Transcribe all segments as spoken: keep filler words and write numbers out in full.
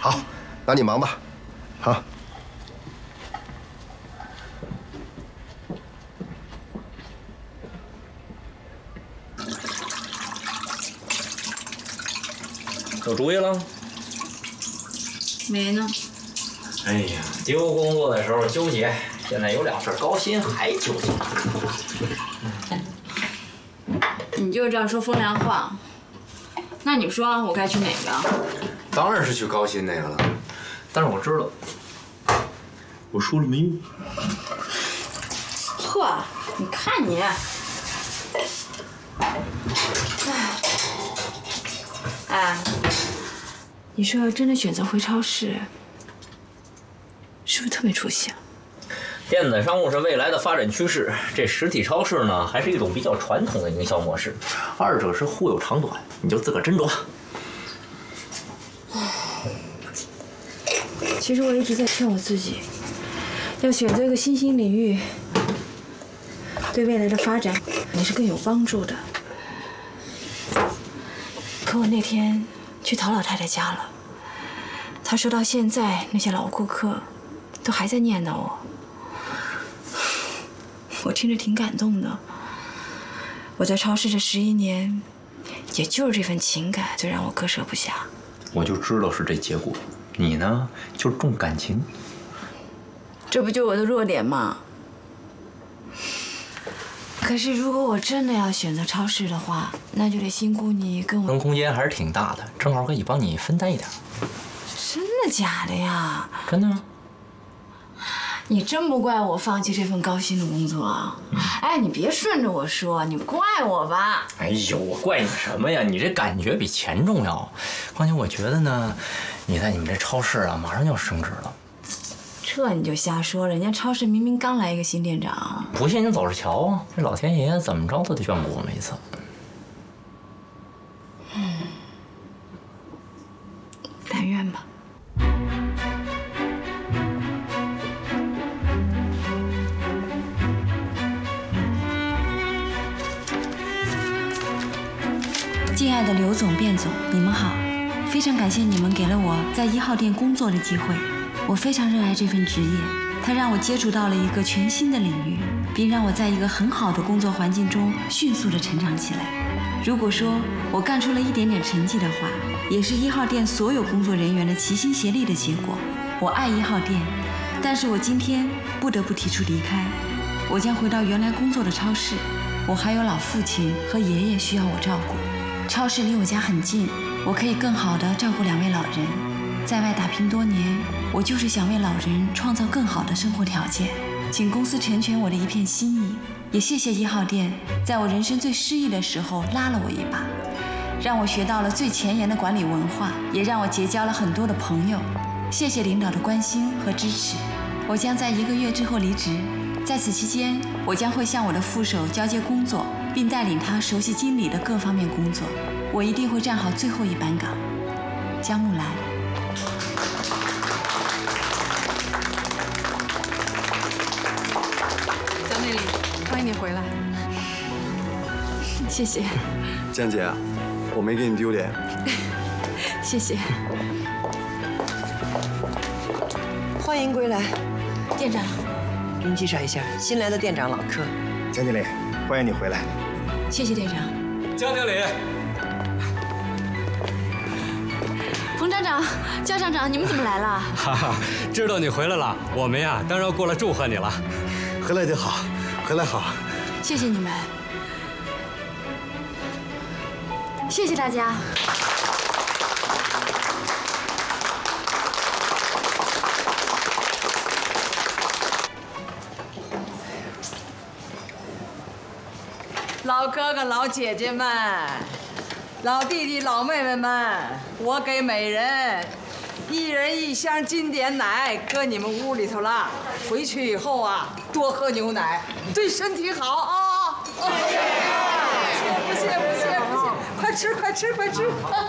好，那你忙吧。好。 有主意了？ 没呢。 哎呀，丢工作的时候纠结，现在有两事高薪还纠结。 你就这样说风凉话，那你说我该去哪个？ 当然是去高薪那个了。 但是我知道，我说了没用。 呵，你看你，哎，你说要真的选择回超市，是不是特没出息啊？ 电子商务是未来的发展趋势，这实体超市呢，还是一种比较传统的营销模式，二者是互有长短，你就自个儿斟酌。 其实我一直在劝我自己，要选择一个新兴领域，对未来的发展也是更有帮助的。可我那天去陶老太太家了，她说到现在那些老顾客都还在念叨我，我听着挺感动的。我在超市这十一年，也就是这份情感最让我割舍不下。 我就知道是这结果。你呢，就是重感情， 这不就我的弱点吗？可是如果我真的要选择超市的话，那就得辛苦你跟我。 分空间还是挺大的，正好可以帮你分担一点。 真的假的呀？ 真的啊。 你真不怪我放弃这份高薪的工作啊？嗯、哎，你别顺着我说，你怪我吧？ 哎呦，我怪你什么呀？你这感觉比钱重要。况且我觉得呢，你在你们这超市啊，马上就要升职了。 这你就瞎说了，人家超市明明刚来一个新店长。 不信你走着瞧啊，这老天爷怎么着都得眷顾我们一次。 嗯，但愿吧。 敬爱的刘总、卞总，你们好！非常感谢你们给了我在一号店工作的机会。我非常热爱这份职业，它让我接触到了一个全新的领域，并让我在一个很好的工作环境中迅速地成长起来。如果说我干出了一点点成绩的话，也是一号店所有工作人员的齐心协力的结果。我爱一号店，但是我今天不得不提出离开。我将回到原来工作的超市，我还有老父亲和爷爷需要我照顾。超市离我家很近，我可以更好地照顾两位老人。在外打拼多年，我就是想为老人创造更好的生活条件。请公司成全我的一片心意，也谢谢一号店在我人生最失意的时候拉了我一把，让我学到了最前沿的管理文化，也让我结交了很多的朋友。谢谢领导的关心和支持。我将在一个月之后离职，在此期间，我将会向我的副手交接工作，并带领他熟悉经理的各方面工作。我一定会站好最后一班岗。江木兰。 江经理，欢迎你回来。 谢谢。 江姐，我没给你丢脸。 谢谢。 欢迎归来， 店长。 给你介绍一下新来的店长老柯。 江经理，欢迎你回来。 谢谢店长。 江经理。 冯厂长、江厂长，你们怎么来了？ 哈哈，知道你回来了，我们呀当然过来祝贺你了。 回来就好，回来好。 谢谢你们，谢谢大家。 老哥哥、老姐姐们，老弟弟、老妹妹们，我给每人一人一箱经典奶，搁你们屋里头了。回去以后啊，多喝牛奶，对身体好啊！不谢不谢不谢不谢，快吃快吃快吃！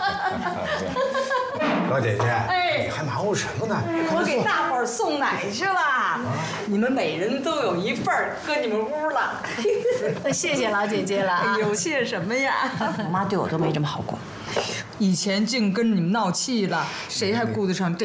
老姐姐， 哎， 你还忙活什么呢？ 我给大伙儿送奶去了，你们每人都有一份儿，搁你们屋了。 谢谢老姐姐了。 有谢什么呀？ 我妈对我都没这么好过。 以前净跟你们闹气了，谁还顾得上这？